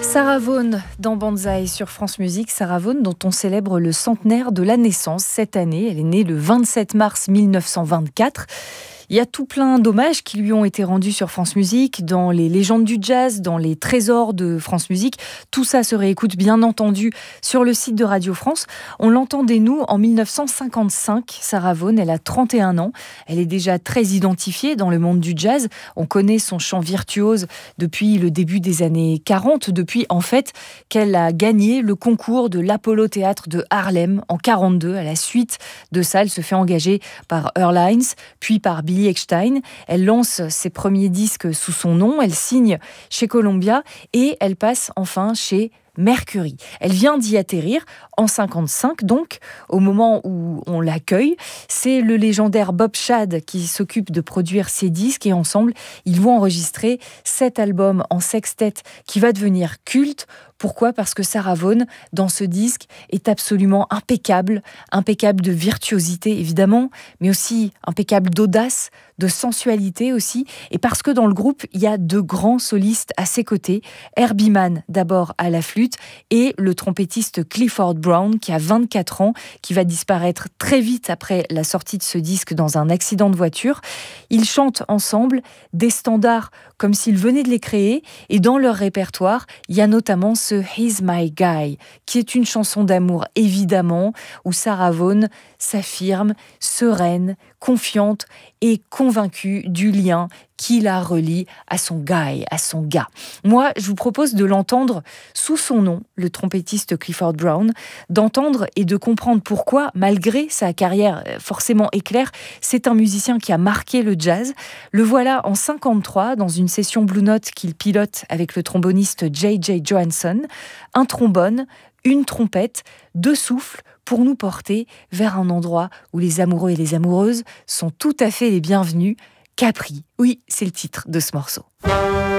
Sarah Vaughan dans Banzai sur France Musique. Sarah Vaughan dont on célèbre le centenaire de la naissance cette année. Elle est née le 27 mars 1924. Il y a tout plein d'hommages qui lui ont été rendus sur France Musique, dans les légendes du jazz, dans les trésors de France Musique. Tout ça se réécoute bien entendu sur le site de Radio France. On l'entendait nous en 1955. Sarah Vaughan, elle a 31 ans. Elle est déjà très identifiée dans le monde du jazz. On connaît son chant virtuose depuis le début des années 40, depuis en fait qu'elle a gagné le concours de l'Apollo Théâtre de Harlem en 42. À la suite de ça, elle se fait engager par Earl Hines, puis par Billy Eckstine. Elle lance ses premiers disques sous son nom, elle signe chez Columbia et elle passe enfin chez Mercury. Elle vient d'y atterrir en 55, donc au moment où on l'accueille. C'est le légendaire Bob Shad qui s'occupe de produire ses disques et ensemble, ils vont enregistrer cet album en sextet qui va devenir culte. Pourquoi ? Parce que Sarah Vaughan, dans ce disque, est absolument impeccable de virtuosité évidemment, mais aussi impeccable d'audace, de sensualité aussi, et parce que dans le groupe, il y a deux grands solistes à ses côtés, Herbie Mann d'abord à la flûte, et le trompettiste Clifford Brown qui a 24 ans, qui va disparaître très vite après la sortie de ce disque dans un accident de voiture. Ils chantent ensemble des standards comme s'ils venaient de les créer, et dans leur répertoire, il y a notamment ce He's My Guy, qui est une chanson d'amour évidemment, où Sarah Vaughan s'affirme sereine, confiante et convaincue du lien qui la relie à son guy, à son gars. Moi, je vous propose de l'entendre sous son nom, le trompettiste Clifford Brown, d'entendre et de comprendre pourquoi, malgré sa carrière forcément éclair, c'est un musicien qui a marqué le jazz. Le voilà en 53 dans une session Blue Note qu'il pilote avec le tromboniste J.J. Johansson. Un trombone, une trompette, deux souffles pour nous porter vers un endroit où les amoureux et les amoureuses sont tout à fait les bienvenus. Capri, oui, c'est le titre de ce morceau.